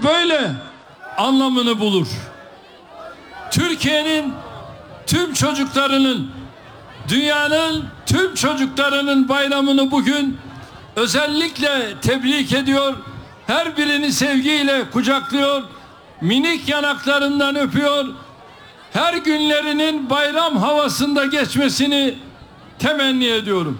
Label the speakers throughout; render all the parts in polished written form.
Speaker 1: böyle anlamını bulur. Türkiye'nin tüm çocuklarının, dünyanın tüm çocuklarının bayramını bugün özellikle tebrik ediyor. Her birini sevgiyle kucaklıyor, minik yanaklarından öpüyor. Her günlerinin bayram havasında geçmesini temenni ediyorum.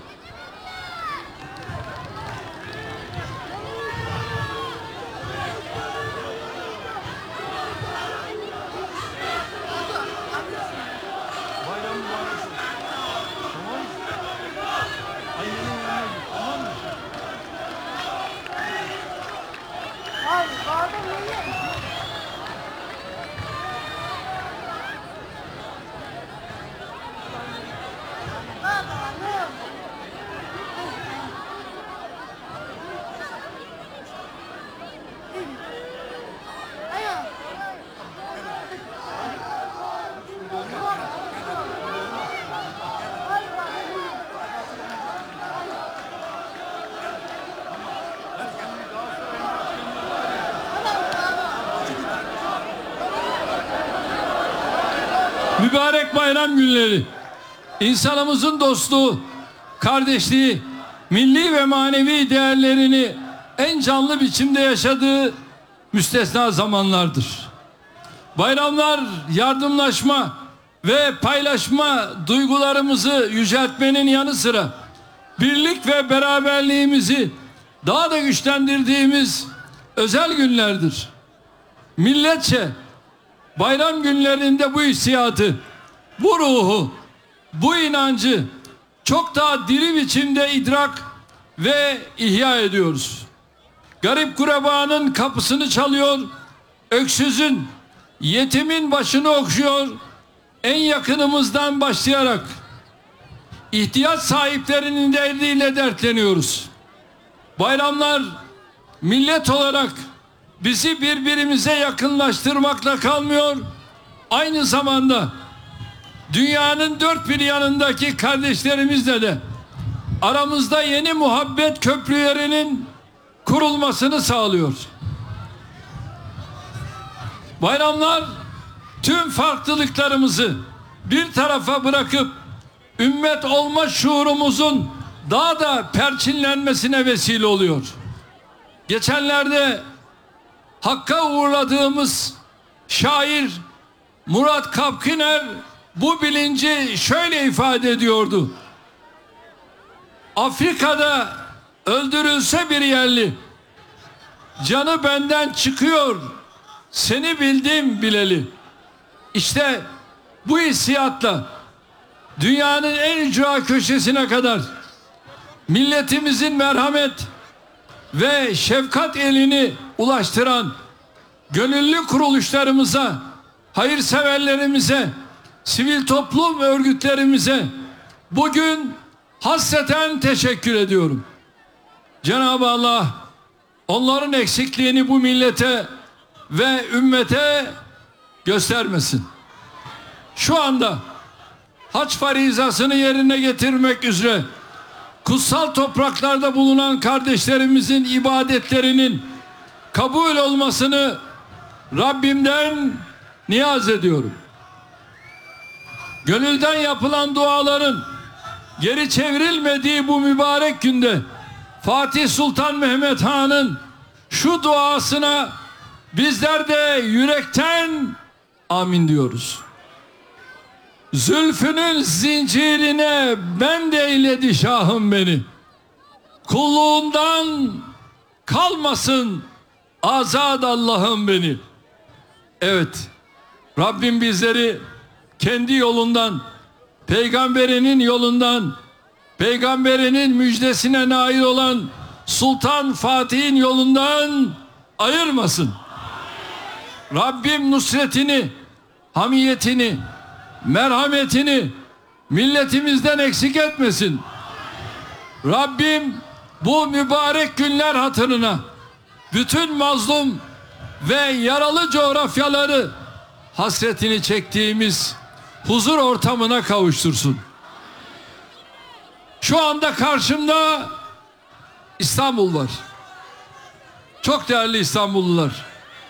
Speaker 1: Mübarek bayram günleri, insanımızın dostluğu, kardeşliği, milli ve manevi değerlerini en canlı biçimde yaşadığı müstesna zamanlardır. Bayramlar yardımlaşma ve paylaşma duygularımızı yüceltmenin yanı sıra birlik ve beraberliğimizi daha da güçlendirdiğimiz özel günlerdir. Milletçe bayram günlerinde bu hissiyatı, bu ruhu, bu inancı çok daha diri biçimde idrak ve ihya ediyoruz. Garip gurebanın kapısını çalıyor, öksüzün, yetimin başını okşuyor, en yakınımızdan başlayarak ihtiyaç sahiplerinin derdiyle dertleniyoruz. Bayramlar millet olarak bizi birbirimize yakınlaştırmakla kalmıyor, aynı zamanda dünyanın dört bir yanındaki kardeşlerimizle de aramızda yeni muhabbet köprülerinin kurulmasını sağlıyor. Bayramlar tüm farklılıklarımızı bir tarafa bırakıp ümmet olma şuurumuzun daha da perçinlenmesine vesile oluyor. Geçenlerde Hakk'a uğurladığımız şair Murat Kapkiner bu bilinci şöyle ifade ediyordu: Afrika'da öldürülse bir yerli, canı benden çıkıyor, seni bildim bileli. İşte bu hissiyatla dünyanın en ücra köşesine kadar milletimizin merhamet ve şefkat elini ulaştıran gönüllü kuruluşlarımıza, hayırseverlerimize, sivil toplum örgütlerimize bugün hasreten teşekkür ediyorum. Cenab-ı Allah onların eksikliğini bu millete ve ümmete göstermesin. Şu anda hac farizasını yerine getirmek üzere kutsal topraklarda bulunan kardeşlerimizin ibadetlerinin kabul olmasını Rabbimden niyaz ediyorum. Gönülden yapılan duaların geri çevrilmediği bu mübarek günde Fatih Sultan Mehmet Han'ın şu duasına bizler de yürekten amin diyoruz. Zülfünün zincirine ben de eyledi şahım beni. Kulluğundan kalmasın azad Allah'ım beni. Evet, Rabbim bizleri kendi yolundan, peygamberinin yolundan, peygamberinin müjdesine nail olan Sultan Fatih'in yolundan ayırmasın. Rabbim nusretini, hamiyetini, merhametini milletimizden eksik etmesin. Rabbim bu mübarek günler hatırına bütün mazlum ve yaralı coğrafyaları hasretini çektiğimiz huzur ortamına kavuştursun. Şu anda karşımda İstanbul var. Çok değerli İstanbullular.